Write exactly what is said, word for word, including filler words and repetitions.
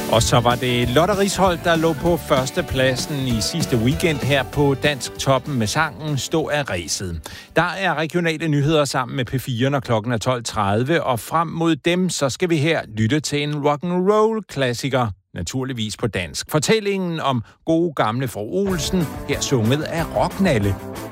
Og så var det Lotte Risholt, der lå på førstepladsen i sidste weekend her på Dansk Toppen med sangen Stå af ræset. Der er regionale nyheder sammen med P fire, når klokken er tolv tredive, og frem mod dem, så skal vi her lytte til en rock'n'roll-klassiker, naturligvis på dansk. Fortællingen om gode gamle fru Olsen, her sunget af Rocknalle.